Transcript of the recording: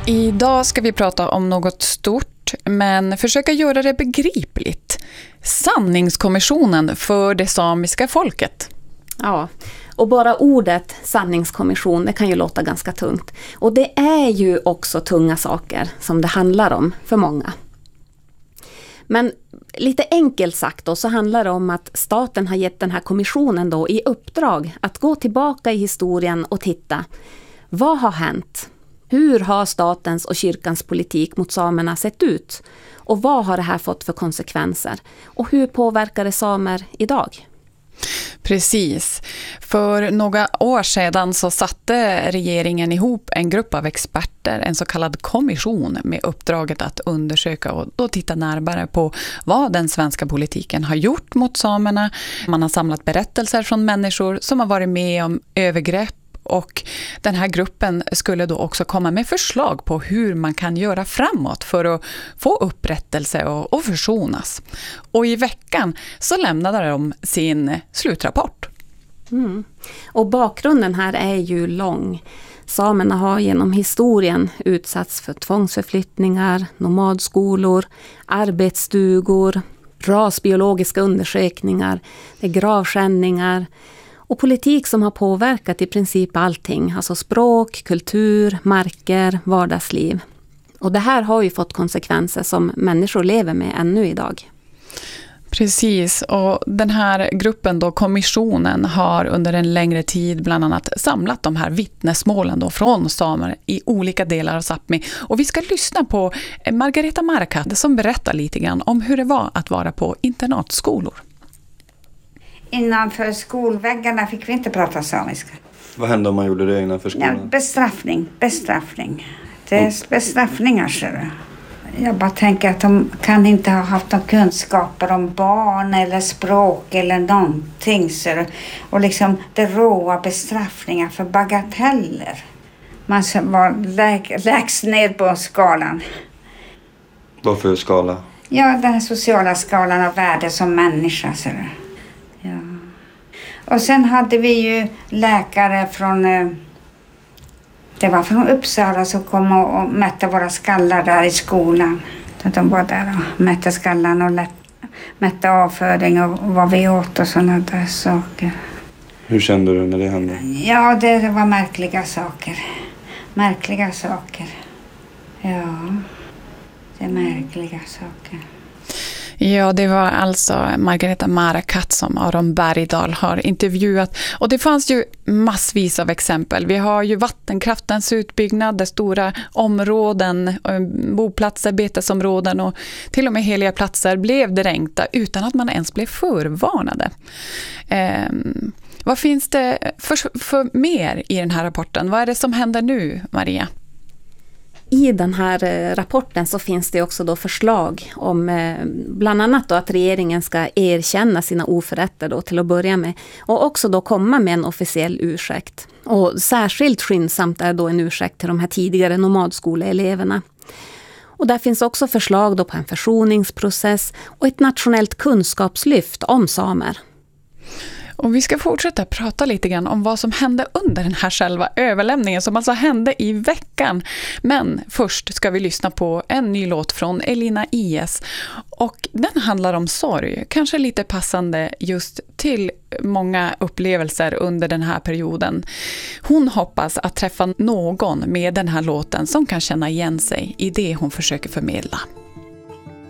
Idag ska vi prata om något stort, men försöka göra det begripligt. Sanningskommissionen för det samiska folket. Ja, och bara ordet sanningskommission, det kan ju låta ganska tungt. Och det är ju också tunga saker som det handlar om för många. Men lite enkelt sagt då, så handlar det om att staten har gett den här kommissionen då i uppdrag att gå tillbaka i historien och titta. Vad har hänt? Hur har statens och kyrkans politik mot samerna sett ut? Och vad har det här fått för konsekvenser? Och hur påverkar det samer idag? Precis. För några år sedan så satte regeringen ihop en grupp av experter, en så kallad kommission med uppdraget att undersöka och då titta närmare på vad den svenska politiken har gjort mot samerna. Man har samlat berättelser från människor som har varit med om övergrepp. Och den här gruppen skulle då också komma med förslag på hur man kan göra framåt för att få upprättelse och försonas. Och i veckan så lämnade de sin slutrapport. Och bakgrunden här är ju lång. Samerna har genom historien utsatts för tvångsförflyttningar, nomadskolor, arbetsstugor, rasbiologiska undersökningar, gravskändningar. Och politik som har påverkat i princip allting, alltså språk, kultur, marker, vardagsliv. Och det här har ju fått konsekvenser som människor lever med ännu idag. Precis, och den här gruppen då, kommissionen, har under en längre tid bland annat samlat de här vittnesmålen då från samer i olika delar av Sápmi. Och vi ska lyssna på Margareta Marakat som berättar lite grann om hur det var att vara på internatskolor. Innanför skolväggarna fick vi inte prata samiska. Vad hände om man gjorde det innanför skolan? Ja, bestraffning. Det är bestraffningar, så jag bara tänker att de kan inte ha haft några kunskaper om barn eller språk eller någonting. Så och liksom det råa bestraffningar för bagateller. Man var lägst ner på skalan. Vad för skala? Ja, den sociala skalan av värde som människa. Så ja. Och sen hade vi ju läkare från, det var från Uppsala som kom och mätte våra skallar där i skolan. De var där och mätte skallarna och mätte avföring och vad vi åt och sådana där saker. Hur kände du när det hände? Ja, det var märkliga saker. Ja, det är märkliga saker. Ja, det var alltså Margareta Marakat som Aron Bergdahl har intervjuat. Och det fanns ju massvis av exempel. Vi har ju vattenkraftens utbyggnad, där stora områden, boplatser, betesområden och till och med heliga platser blev dränkta utan att man ens blev förvarnade. Vad finns det för mer i den här rapporten? Vad är det som händer nu, Maria? I den här rapporten så finns det också då förslag om bland annat då att regeringen ska erkänna sina oförrätter då till att börja med och också då komma med en officiell ursäkt. Och särskilt skyndsamt är då en ursäkt till de här tidigare nomadskoleeleverna. Och där finns också förslag då på en försoningsprocess och ett nationellt kunskapslyft om samer. Och vi ska fortsätta prata lite grann om vad som hände under den här själva överlämningen som alltså hände i veckan. Men först ska vi lyssna på en ny låt från Elina Ies. Och den handlar om sorg, kanske lite passande just till många upplevelser under den här perioden. Hon hoppas att träffa någon med den här låten som kan känna igen sig i det hon försöker förmedla.